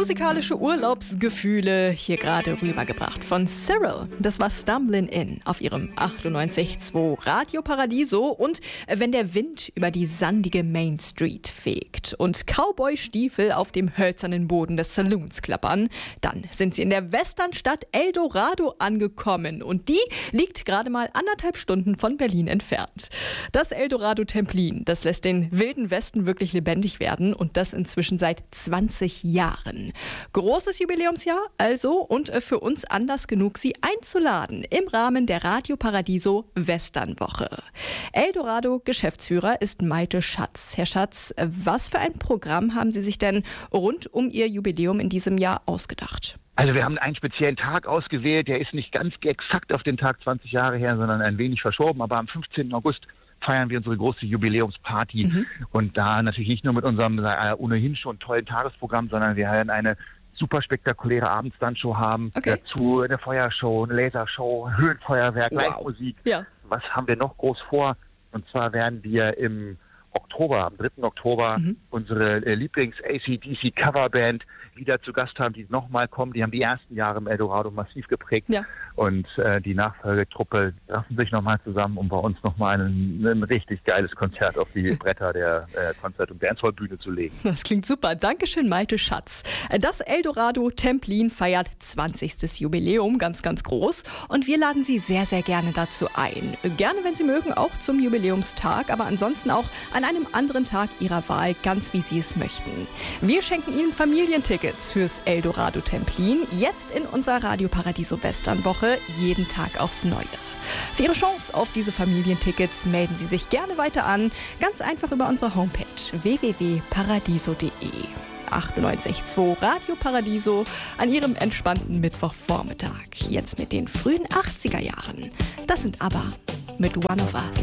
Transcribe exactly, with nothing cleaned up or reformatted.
Musikalische Urlaubsgefühle hier gerade rübergebracht von Cyril. Das war Stumblin' In auf ihrem achtundneunzig Komma zwei Radio Paradiso. Und wenn der Wind über die sandige Main Street fegt und Cowboy-Stiefel auf dem hölzernen Boden des Saloons klappern, dann sind sie in der Westernstadt Eldorado angekommen. Und die liegt gerade mal anderthalb Stunden von Berlin entfernt. Das Eldorado Templin, das lässt den wilden Westen wirklich lebendig werden und das inzwischen seit zwanzig Jahren. Großes Jubiläumsjahr also und für uns Anlass genug, Sie einzuladen im Rahmen der Radio Paradiso Westernwoche. Eldorado Geschäftsführer ist Malte Schatz. Herr Schatz, was für ein Programm haben Sie sich denn rund um Ihr Jubiläum in diesem Jahr ausgedacht? Also wir haben einen speziellen Tag ausgewählt, der ist nicht ganz exakt auf den Tag zwanzig Jahre her, sondern ein wenig verschoben, aber am fünfzehnten August feiern wir unsere große Jubiläumsparty mhm. und da natürlich nicht nur mit unserem äh, ohnehin schon tollen Tagesprogramm, sondern wir werden eine super spektakuläre Abendstandshow haben, okay. Dazu eine Feuershow, eine Lasershow, Höhenfeuerwerk, wow. Live-Musik. Ja. Was haben wir noch groß vor? Und zwar werden wir im Oktober, am dritten Oktober, mhm. unsere äh, Lieblings-A C D C-Coverband wieder zu Gast haben, die nochmal kommen. Die haben die ersten Jahre im Eldorado massiv geprägt. Ja. Und äh, die Nachfolgetruppe raffen sich nochmal zusammen, um bei uns nochmal ein, ein richtig geiles Konzert auf die Bretter der äh, Konzert- und Dancehall-Bühne zu legen. Das klingt super. Dankeschön, Malte Schatz. Das Eldorado Templin feiert zwanzigstes Jubiläum, ganz, ganz groß. Und wir laden Sie sehr, sehr gerne dazu ein. Gerne, wenn Sie mögen, auch zum Jubiläumstag, aber ansonsten auch an einem anderen Tag Ihrer Wahl, ganz wie Sie es möchten. Wir schenken Ihnen Familientickets fürs Eldorado Templin, jetzt in unserer Radio Paradiso Westernwoche, jeden Tag aufs Neue. Für Ihre Chance auf diese Familientickets melden Sie sich gerne weiter an, ganz einfach über unsere Homepage w w w punkt paradiso punkt de. achtundneunzig Komma zwei Radio Paradiso an Ihrem entspannten Mittwochvormittag. Jetzt mit den frühen achtziger Jahren. Das sind aber mit One of Us.